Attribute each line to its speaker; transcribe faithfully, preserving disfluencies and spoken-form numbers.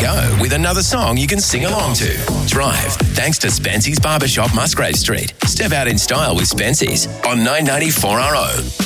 Speaker 1: go with another song you can sing along to. Drive, thanks to Spency's Barbershop, Musgrave Street. Step out in style with Spency's on nine ninety-four R O.